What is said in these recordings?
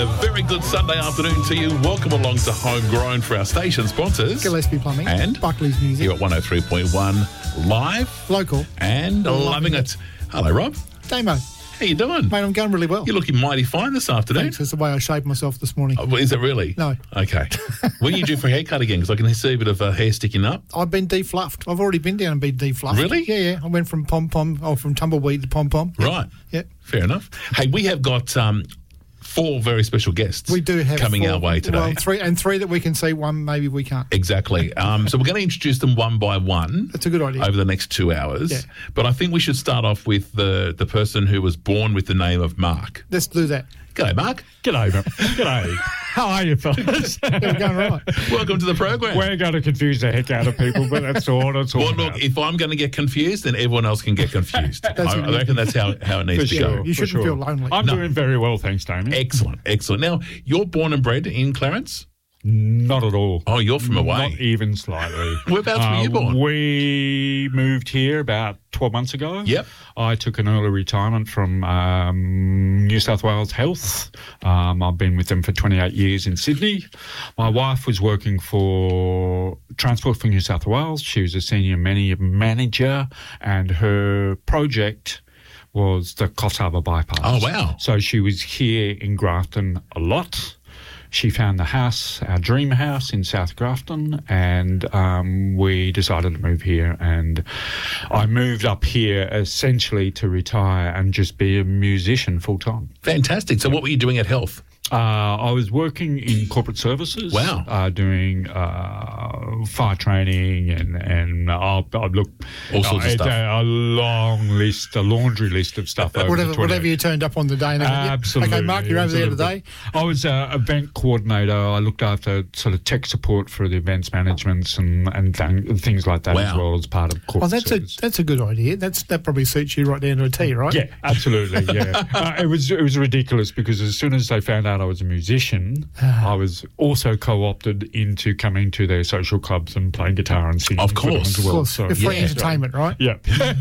A very good Sunday afternoon to you. Welcome along to Homegrown for our station sponsors. Gillespie Plumbing. And Buckley's Music. Here at 103.1 live. Local. And loving it. Hello, Rob. Damo. How you doing? Mate, I'm going really well. You're looking mighty fine this afternoon. Thanks. That's the way I shaved myself this morning. Oh, is it really? No. Okay. When are you due for a haircut again? Because I can see a bit of hair sticking up. I've been defluffed. I've already been down and been defluffed. Really? Yeah. I went from from tumbleweed to pom-pom. Right. Yeah. Fair enough. Hey, we have got 4 very special guests. We do have coming 4, our way today. Well, 3 that we can see. 1 maybe we can't. Exactly. So we're going to introduce them one by one. That's a good idea. Over the next 2 hours. Yeah. But I think we should start off with the person who was born with the name of Mark. Let's do that. G'day, Mark. G'day, mate. G'day. How are you, fellas? Yeah, we're going right. Welcome to the program. We're going to confuse the heck out of people, but that's all. That's all. Well, look, if I'm going to get confused, then everyone else can get confused. I reckon that's how it needs to go. You shouldn't feel lonely. I'm doing very well, thanks, Damien. Excellent. Now, you're born and bred in Clarence? Not at all. Oh, you're from away? Not even slightly. Whereabouts were you born? We moved here about 12 months ago. Yep. I took an early retirement from New South Wales Health. I've been with them for 28 years in Sydney. My wife was working for Transport for New South Wales. She was a senior manager, and her project was the Coffs Harbour Bypass. Oh, wow. So she was here in Grafton a lot. She found the house, our dream house in South Grafton, and we decided to move here. And I moved up here essentially to retire and just be a musician full time. Fantastic. So what were you doing at Health? I was working in corporate services. Wow. Doing fire training and I'll look all sorts of stuff. A long list, a laundry list of stuff. Whatever you turned up on the day. Absolutely. Okay, Mark, you're over there today. I was an event coordinator. I looked after sort of tech support for the events management and things like that as well as part of corporate services. That's a good idea. That probably suits you right down to a T, right? Yeah, absolutely. Yeah, it was ridiculous because as soon as they found out I was a musician, I was also co-opted into coming to their social clubs and playing guitar and singing. Of course. As well. Of course. So, free entertainment, right? Yeah.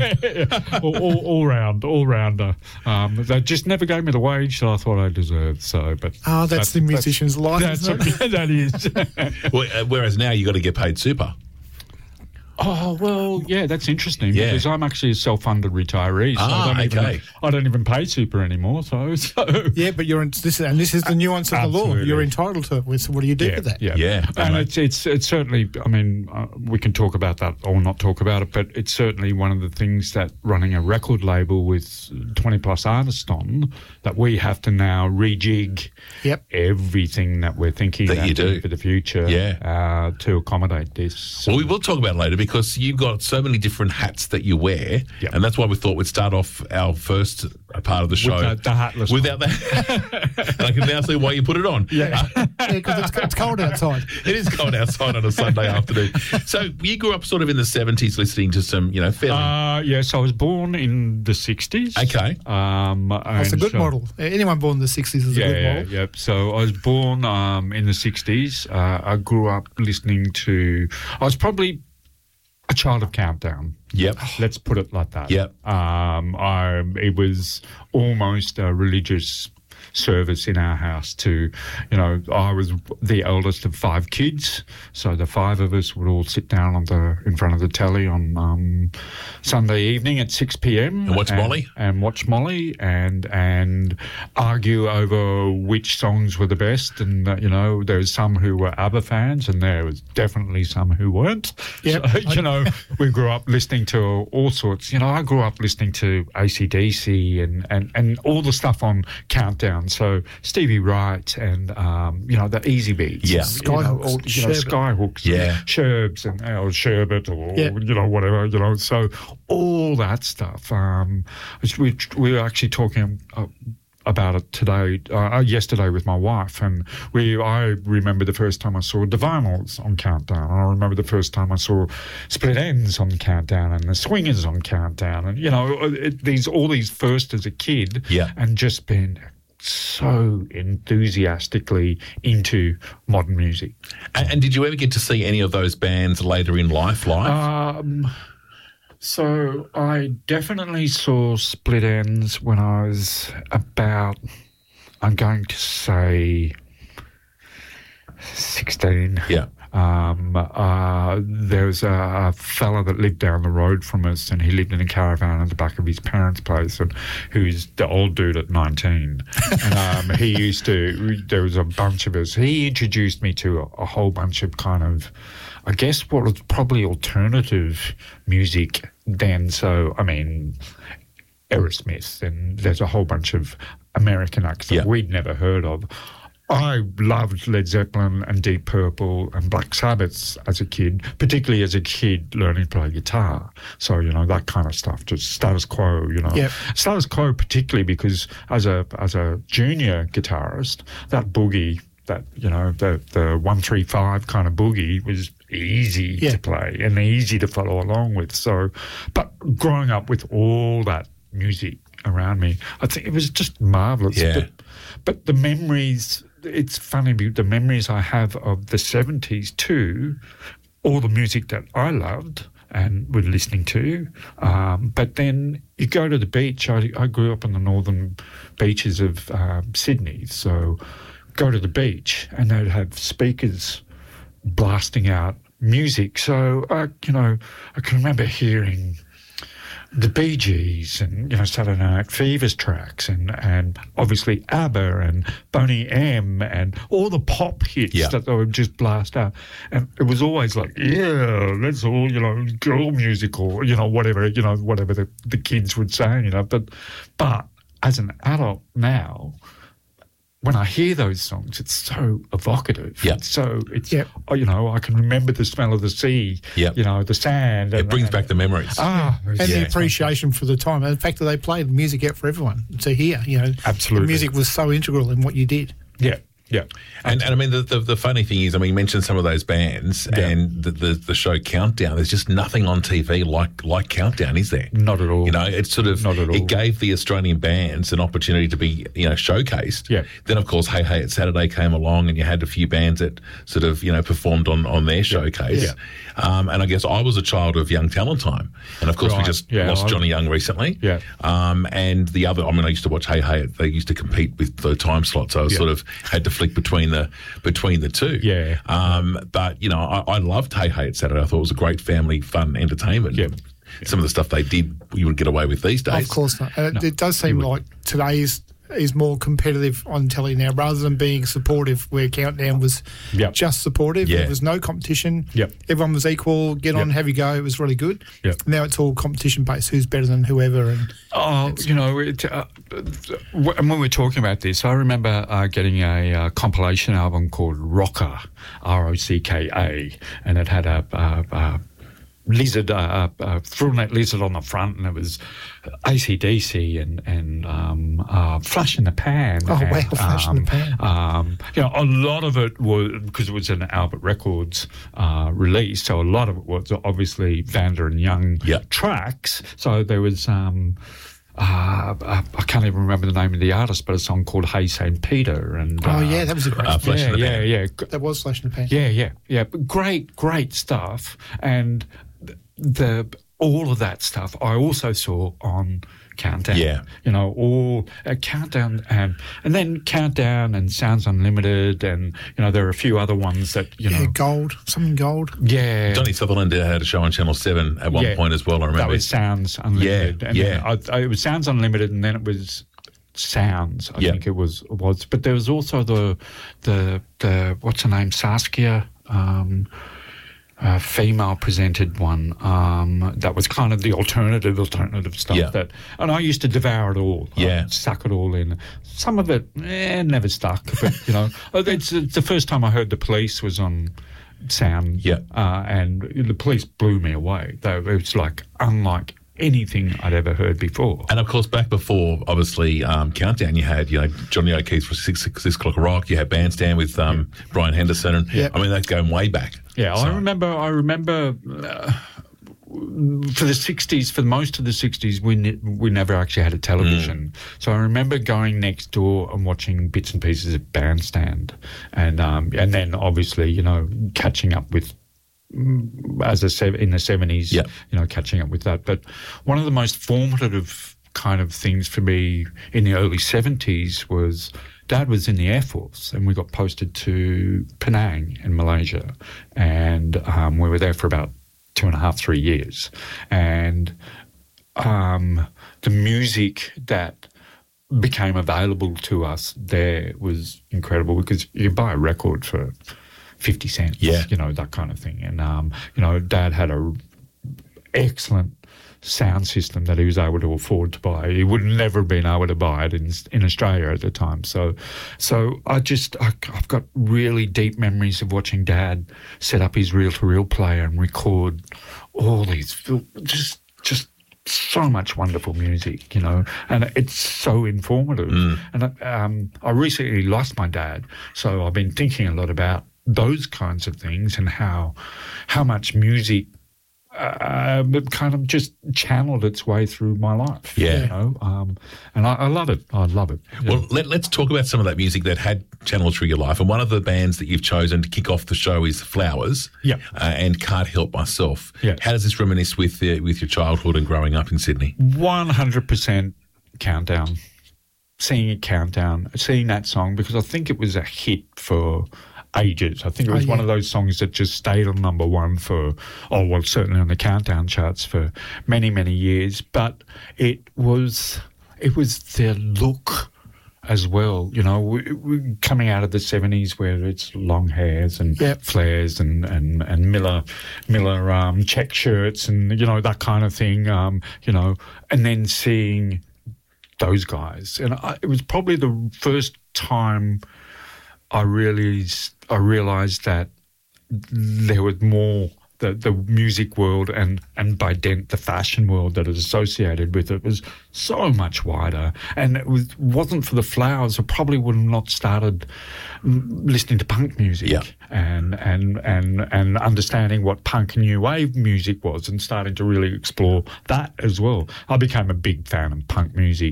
all rounder. They just never gave me the wage that I thought I deserved. So, but that's the musician's life, isn't it? That is. Whereas now you got to get paid super. Oh, well, yeah, that's interesting because I'm actually a self-funded retiree, so I don't even pay super anymore. So. Yeah, but this is the nuance of the law. You're entitled to it. So what do you do with that? Yeah. And it's certainly, I mean, we can talk about that or not talk about it, but it's certainly one of the things that running a record label with 20-plus artists on, that we have to now rejig everything that we're thinking that you do for the future to accommodate this. Well, we will talk about it later because you've got so many different hats that you wear, and that's why we thought we'd start off our first part of the show without the hatless without that. And I can now see why you put it on. Yeah, because it's cold outside. It is cold outside on a Sunday afternoon. So you grew up sort of in the 70s listening to some, fairly... yes, I was born in the 60s. Okay. That's a good model. Anyone born in the 60s is a good model. Yeah. So I was born in the 60s. I grew up listening to... I was probably a child of Countdown. Yep. Let's put it like that. Yep. It was almost a religious service in our house I was the eldest of 5 kids, so the 5 of us would all sit down in front of the telly on Sunday evening at 6 p.m. and watch Molly and argue over which songs were the best, and there was some who were ABBA fans and there was definitely some who weren't. So, we grew up listening to all sorts. I grew up listening to AC/DC and all the stuff on Countdown. So Stevie Wright and the Easy Beats, Skyhooks, Sherbs and Sherbet or whatever. So all that stuff. We were actually talking about it yesterday with my wife, and I remember the first time I saw the Vinyls on Countdown, and I remember the first time I saw Split Ends on Countdown and the Swingers on Countdown, and all these first as a kid, and just been so enthusiastically into modern music. And did you ever get to see any of those bands later in life live? So I definitely saw Split Ends when I was about I'm going to say 16. Yeah. There was a fella that lived down the road from us, and he lived in a caravan at the back of his parents' place, and who's the old dude at 19. And there was a bunch of us. He introduced me to a whole bunch of kind of, I guess, what was probably alternative music then. So, I mean, Aerosmith, and there's a whole bunch of American acts that we'd never heard of. I loved Led Zeppelin and Deep Purple and Black Sabbath as a kid, particularly as a kid learning to play guitar. So, that kind of stuff, just Status Quo, Yep. Status Quo particularly because as a junior guitarist, that boogie, that, the 1-3-5 kind of boogie was easy to play and easy to follow along with. So, but growing up with all that music around me, I think it was just marvellous. Yeah. But the memories... It's funny, the memories I have of the 70s too, all the music that I loved and were listening to. But then you go to the beach. I grew up on the northern beaches of Sydney, so go to the beach and they'd have speakers blasting out music. So, I can remember hearing the Bee Gees and, Saturday Night Fever's tracks and obviously ABBA and Boney M and all the pop hits that they would just blast out. And it was always like, that's all, girl music or, whatever the kids would say, But as an adult now, when I hear those songs, it's so evocative. Yeah. I can remember the smell of the sea, the sand. It brings back the memories. And the appreciation for the time. And the fact that they played music out for everyone to hear, Absolutely. The music was so integral in what you did. Yeah. Yeah. And I mean, the funny thing is, you mentioned some of those bands and the show Countdown. There's just nothing on TV like Countdown, is there? Not at all. It's sort of, not at all. It gave the Australian bands an opportunity to be, showcased. Yeah. Then, of course, Hey Hey It's Saturday came along and you had a few bands that sort of, performed on their showcase. Yeah. And I guess I was a child of Young Talent Time. And, of course, we just lost Johnny Young recently. Yeah. And the other, I used to watch Hey Hey. They used to compete with the time slot, so I sort of had to flick between the two. Yeah. But, I loved Hey Hey It's Saturday. I thought it was a great family fun entertainment. Yeah. Some of the stuff they did, you would get away with these days. Of course not. It does seem like today's is more competitive on telly now rather than being supportive, where Countdown was just supportive. Yeah. There was no competition. Yep. Everyone was equal. Get on, have you go. It was really good. Yep. Now it's all competition based. Who's better than whoever? And and when we're talking about this, I remember getting a compilation album called Rocker, ROCKA, and it had a lizard, a frill-neck lizard on the front, and it was AC/DC and Flash in the Pan. Oh, wow, Flash in the Pan. A lot of it was, because it was an Albert Records release, so a lot of it was obviously Vanda and Young tracks. So there was... I can't even remember the name of the artist, but a song called Hey St. Peter. And that was a great Flash in the Pan. Yeah. That was Flash in the Pan. Yeah. But great stuff. And all of that stuff I also saw on Countdown. Yeah. All Countdown and then Countdown and Sounds Unlimited, and there are a few other ones that Gold. Yeah. Johnny Sutherland had a show on Channel 7 at one point as well, I remember. That was Sounds Unlimited. Yeah. It was Sounds Unlimited, and then it was Sounds, I think it was. But there was also the what's her name, Saskia, female presented one that was kind of the alternative stuff and I used to devour it all. I'd suck it all in. Some of it never stuck, but it's the first time I heard The Police was on Sound, and The Police blew me away. It was like unlike anything I'd ever heard before. And of course, back before, obviously, Countdown, you had, Johnny O'Keefe for 6 O'Clock Rock, you had Bandstand with Brian Henderson, and that's going way back. Yeah, so. I remember for the 60s, for most of the 60s, we never actually had a television. So I remember going next door and watching bits and pieces of Bandstand, and then obviously, catching up with, as I said, in the 70s, catching up with that. But one of the most formative kind of things for me in the early 70s was Dad was in the Air Force, and we got posted to Penang in Malaysia, and we were there for about 2.5, 3 years, and the music that became available to us there was incredible, because you buy a record for 50 cents, that kind of thing. And, Dad had a excellent sound system that he was able to afford to buy. He would never have been able to buy it in Australia at the time. So I've got really deep memories of watching Dad set up his reel-to-reel player and record all these, just so much wonderful music, and it's so informative. And I recently lost my dad, so I've been thinking a lot about those kinds of things and how much music kind of just channeled its way through my life. And I love it. I love it. Well, let's talk about some of that music that had channeled through your life. And one of the bands that you've chosen to kick off the show is Flowers. And Can't Help Myself. How does this reminisce with your childhood and growing up in Sydney? 100% Countdown. Seeing that song, because I think it was a hit for ages. I think it was one of those songs that just stayed on number one for, certainly on the Countdown charts for many, many years. But it was their look as well. We're coming out of the 70s where it's long hairs and flares and Miller check shirts and, that kind of thing, and then seeing those guys. And it was probably the first time I realised that there was more, the music world and by dent the fashion world that is associated with it was so much wider. And it wasn't for the Flowers, I probably would have not started listening to punk music and understanding what punk and new wave music was, and starting to really explore that as well. I became a big fan of punk music.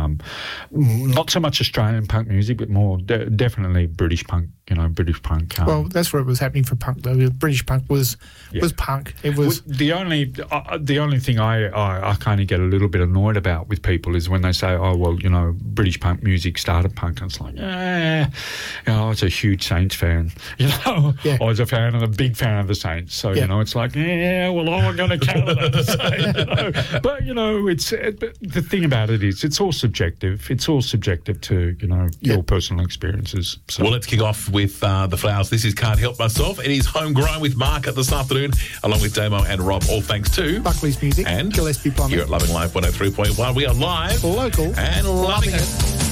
Not so much Australian punk music, but more definitely British punk. British punk. Well, that's where it was happening for punk, though. British punk was punk. It was the only thing I kind of get a little bit annoyed about with people is when they say, British punk music started punk. And it's like, I was a huge Saints fan. I was a big fan of the Saints. So it's like, I'm going to counter that. But it's the thing about it is it's all subjective. It's all subjective to your personal experiences. So. Well, let's kick off with the Flowers. This is Can't Help Myself. It is Homegrown with Mark this afternoon, along with Damo and Rob. All thanks to Buckley's Music and Gillespie Plumbing. Here at Loving Life 103.1. We are live, local, and loving it.